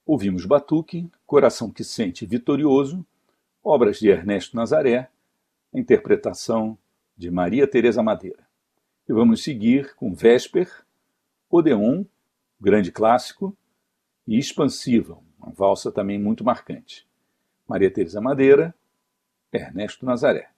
Ouvimos Batuque, Coração que Sente Vitorioso, obras de Ernesto Nazaré, interpretação de Maria Teresa Madeira. E vamos seguir com Vésper, Odeon, grande clássico, e Expansiva, uma valsa também muito marcante. Maria Teresa Madeira, Ernesto Nazaré.